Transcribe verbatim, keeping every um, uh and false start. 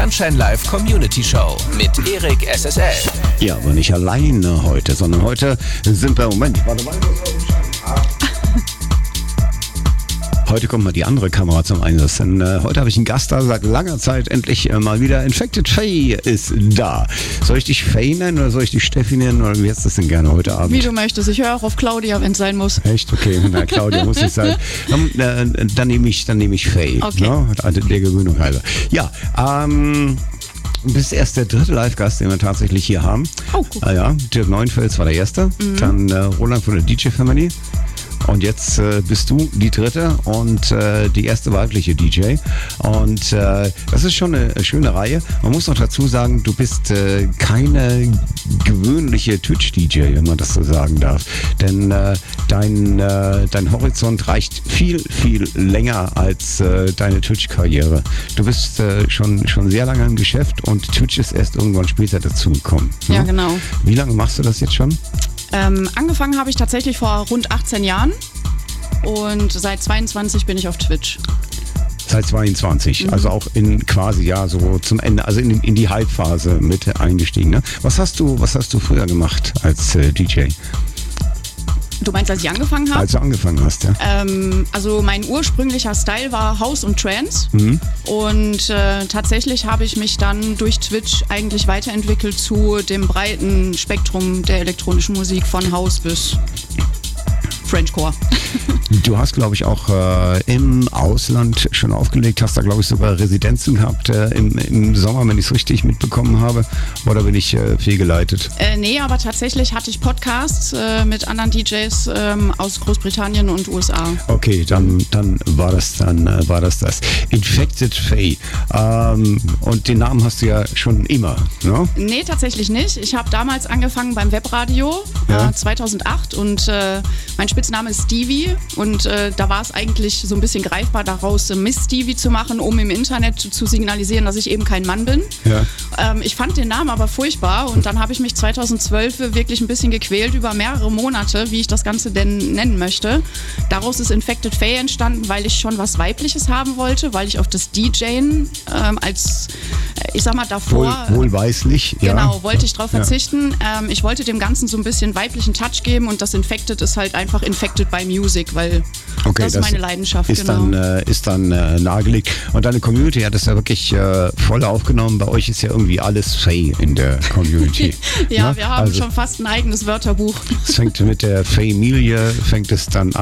Sunshine Live Community Show mit Erik S S L. Ja, aber nicht alleine heute, sondern heute sind wir, Moment, warte mal. Heute kommt mal die andere Kamera zum Einsatz, denn äh, heute habe ich einen Gast da, seit langer Zeit endlich äh, mal wieder. Infected Faye ist da. Soll ich dich Faye nennen oder soll ich dich Steffi nennen oder wie hättest du das denn gerne heute Abend? Wie du möchtest, ich höre auch auf Claudia, wenn es sein muss. Echt? Okay, na Claudia muss es sein. Dann, äh, dann nehme ich, dann nehme ich Faye. Okay. Ne? Der Gewöhnung halber. Ja, ähm... Du bist erst der dritte Live-Gast, den wir tatsächlich hier haben. Oh, cool. Ah, ja, Dirk Neuenfels war der erste, mhm. dann äh, Roland von der D J Family. Und jetzt äh, bist du die dritte und äh, die erste weibliche D J. Und äh, das ist schon eine schöne Reihe. Man muss noch dazu sagen, du bist äh, keine gewöhnliche Twitch-D J, wenn man das so sagen darf. Denn äh, dein, äh, dein Horizont reicht viel, viel länger als äh, deine Twitch-Karriere. Du bist äh, schon, schon sehr lange im Geschäft und Twitch ist erst irgendwann später dazugekommen. Ne? Ja, genau. Wie lange machst du das jetzt schon? Ähm, angefangen habe ich tatsächlich vor rund achtzehn Jahren und seit zweiundzwanzig bin ich auf Twitch. Seit zweiundzwanzig, mhm. Also auch in quasi ja so zum Ende, also in, in die Halbphase mit eingestiegen. Ne? Was hast du, was hast du früher gemacht als äh, D J? Du meinst, als ich angefangen habe? Als du angefangen hast, ja. Ähm, also mein ursprünglicher Style war House und Trance. Mhm. Und äh, tatsächlich habe ich mich dann durch Twitch eigentlich weiterentwickelt zu dem breiten Spektrum der elektronischen Musik von House bis Frenchcore. Du hast, glaube ich, auch äh, im Ausland schon aufgelegt, hast da, glaube ich, sogar Residenzen gehabt äh, im, im Sommer, wenn ich es richtig mitbekommen habe. Oder bin ich äh, fehlgeleitet? Äh, nee, aber tatsächlich hatte ich Podcasts äh, mit anderen D Js ähm, aus Großbritannien und U S A. Okay, dann, dann war das dann äh, war das das. Infected Faye. Ähm, und den Namen hast du ja schon immer, ne? Nee, tatsächlich nicht. Ich habe damals angefangen beim Webradio ja. äh, zweitausendacht und äh, mein Spitzname ist Stevie und äh, da war es eigentlich so ein bisschen greifbar daraus, äh, Miss Stevie zu machen, um im Internet zu signalisieren, dass ich eben kein Mann bin. Ja. Ähm, ich fand den Namen aber furchtbar und dann habe ich mich zweitausendzwölf wirklich ein bisschen gequält über mehrere Monate, wie ich das Ganze denn nennen möchte. Daraus ist Infected Faye entstanden, weil ich schon was Weibliches haben wollte, weil ich auf das DJen ähm, als, ich sag mal davor... Wohl, wohlweislich, ja. Genau, wollte ich drauf ja. verzichten. Ähm, ich wollte dem Ganzen so ein bisschen weiblichen Touch geben und das Infected ist halt einfach Infected by Music, weil okay, das ist meine Leidenschaft. Ist genau. dann, äh, ist dann äh, nahegelegt. Und deine Community hat das ja wirklich äh, voll aufgenommen. Bei euch ist ja irgendwie alles Faye in der Community. ja, ne? wir haben also, schon fast ein eigenes Wörterbuch. Es fängt mit der Faye-Milie, fängt es dann an.